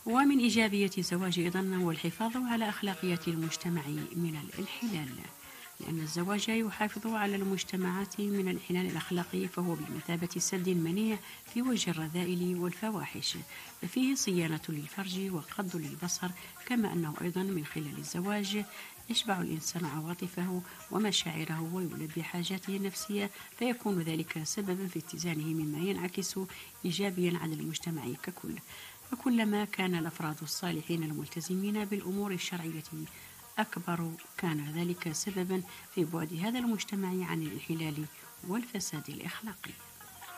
ومن إيجابية الزواج أيضا هو الحفاظ على أخلاقيات المجتمع من الانحلال، لأن الزواج يحافظ على المجتمعات من الانحلال الأخلاقي، فهو بمثابة سد منيع في وجه الرذائل والفواحش، ففيه صيانة للفرج وغض للبصر، كما أنه أيضا من خلال الزواج يشبع الإنسان عواطفه ومشاعره ويلبي حاجاته النفسية، فيكون ذلك سببا في اتزانه مما ينعكس إيجابيا على المجتمع ككل. فكلما كان الأفراد الصالحين الملتزمين بالأمور الشرعية أكبر، كان ذلك سببا في بعد هذا المجتمع عن الانحلال والفساد الإخلاقي.